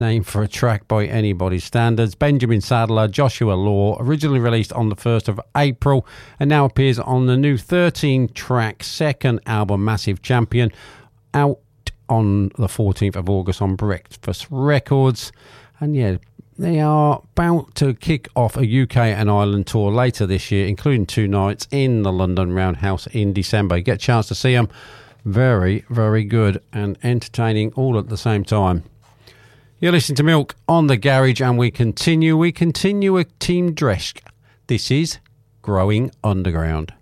Name for a track by anybody's standards. Benjamin Sadler, Joshua Law, originally released on the 1st of April and now appears on the new 13-track second album, Massive Champion, out on the 14th of August on Breakfast Records. And yeah, they are about to kick off a UK and Ireland tour later this year, including 2 nights in the London Roundhouse in December. You get a chance to see them. Very, very good and entertaining all at the same time. You're listening to Milk on the Garage, and we continue with Team Dresch. This is Growing Underground.